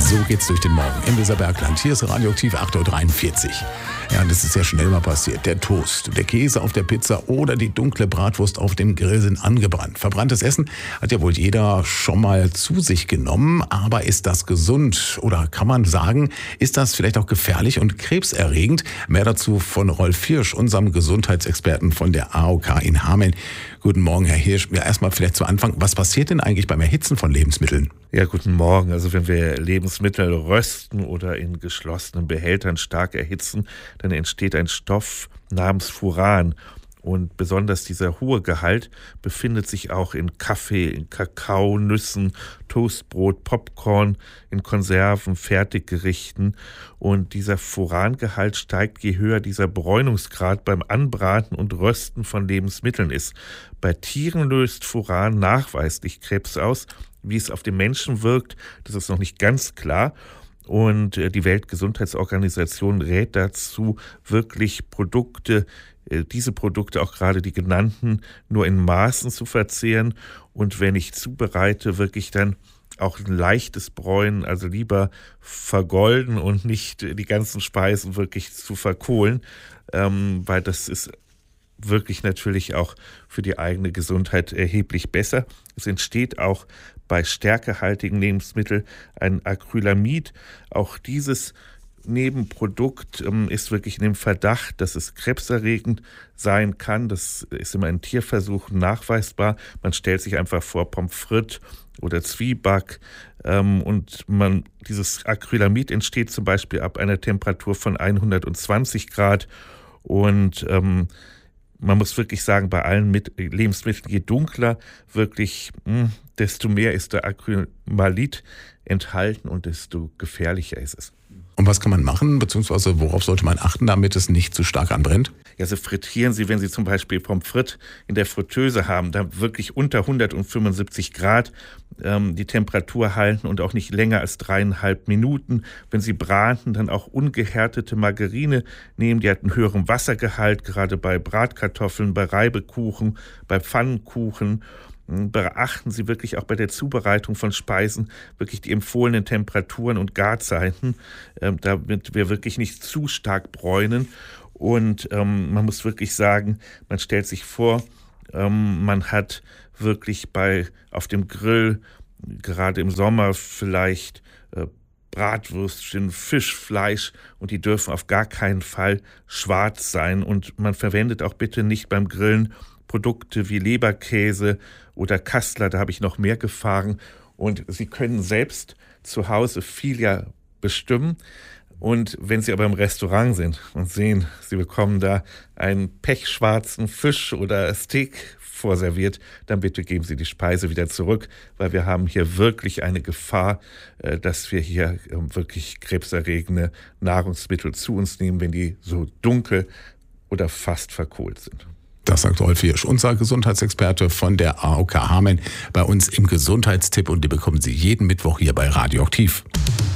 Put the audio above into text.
So geht's durch den Morgen im Weserbergland. Hier ist Radioaktiv 8.43 Uhr. Ja, und das ist ja schnell mal passiert. Der Toast, der Käse auf der Pizza oder die dunkle Bratwurst auf dem Grill sind angebrannt. Verbranntes Essen hat ja wohl jeder schon mal zu sich genommen. Aber ist das gesund? Oder kann man sagen, ist das vielleicht auch gefährlich und krebserregend? Mehr dazu von Rolf Hirsch, unserem Gesundheitsexperten von der AOK in Hameln. Guten Morgen, Herr Hirsch. Ja, erstmal vielleicht zu Anfang. Was passiert denn eigentlich beim Erhitzen von Lebensmitteln? Ja, guten Morgen. Also wenn wir Lebensmittel rösten oder in geschlossenen Behältern stark erhitzen, dann entsteht ein Stoff namens Furan. Und besonders dieser hohe Gehalt befindet sich auch in Kaffee, in Kakao, Nüssen, Toastbrot, Popcorn, in Konserven, Fertiggerichten. Und dieser Furangehalt steigt, je höher dieser Bräunungsgrad beim Anbraten und Rösten von Lebensmitteln ist. Bei Tieren löst Furan nachweislich Krebs aus. Wie es auf den Menschen wirkt, das ist noch nicht ganz klar. Und die Weltgesundheitsorganisation rät dazu, wirklich diese Produkte, auch gerade die genannten, nur in Maßen zu verzehren. Und wenn ich zubereite, wirklich dann auch ein leichtes Bräunen, also lieber vergolden und nicht die ganzen Speisen wirklich zu verkohlen, weil das ist wirklich natürlich auch für die eigene Gesundheit erheblich besser. Es entsteht auch bei stärkehaltigen Lebensmitteln ein Acrylamid. Auch dieses Nebenprodukt ist wirklich in dem Verdacht, dass es krebserregend sein kann. Das ist immer in Tierversuchen nachweisbar. Man stellt sich einfach vor Pommes frites oder Zwieback und dieses Acrylamid entsteht zum Beispiel ab einer Temperatur von 120 Grad und man muss wirklich sagen, bei allen Lebensmitteln, je dunkler wirklich, desto mehr ist der Acrylamid enthalten und desto gefährlicher ist es. Und was kann man machen, beziehungsweise worauf sollte man achten, damit es nicht zu stark anbrennt? Ja, so frittieren Sie, wenn Sie zum Beispiel Pommes frites in der Fritteuse haben, da wirklich unter 175 Grad die Temperatur halten und auch nicht länger als 3,5 Minuten. Wenn Sie braten, dann auch ungehärtete Margarine nehmen, die hat einen höheren Wassergehalt, gerade bei Bratkartoffeln, bei Reibekuchen, bei Pfannkuchen. Beachten Sie wirklich auch bei der Zubereitung von Speisen wirklich die empfohlenen Temperaturen und Garzeiten, damit wir wirklich nicht zu stark bräunen. Und man muss wirklich sagen, man stellt sich vor, man hat wirklich auf dem Grill, gerade im Sommer vielleicht Bratwürstchen, Fischfleisch und die dürfen auf gar keinen Fall schwarz sein. Und man verwendet auch bitte nicht beim Grillen Produkte wie Leberkäse oder Kassler, da habe ich noch mehr Gefahren. Und Sie können selbst zu Hause viel ja bestimmen. Und wenn Sie aber im Restaurant sind und sehen, Sie bekommen da einen pechschwarzen Fisch oder Steak vorserviert, dann bitte geben Sie die Speise wieder zurück, weil wir haben hier wirklich eine Gefahr, dass wir hier wirklich krebserregende Nahrungsmittel zu uns nehmen, wenn die so dunkel oder fast verkohlt sind. Das sagt Rolf Hirsch, unser Gesundheitsexperte von der AOK Hameln, bei uns im Gesundheitstipp und die bekommen Sie jeden Mittwoch hier bei Radioaktiv.